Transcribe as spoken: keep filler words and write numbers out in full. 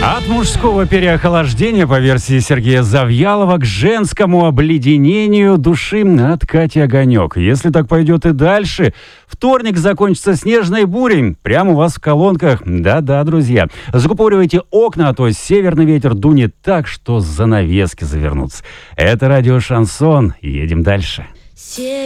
От мужского переохлаждения по версии Сергея Завьялова к женскому обледенению души от Кати Огонек. Если так пойдет и дальше, вторник закончится снежной бурей прямо у вас в колонках. Да-да, друзья. Закупоривайте окна, а то северный ветер дунет так, что занавески завернутся. Это радио «Шансон». Едем дальше.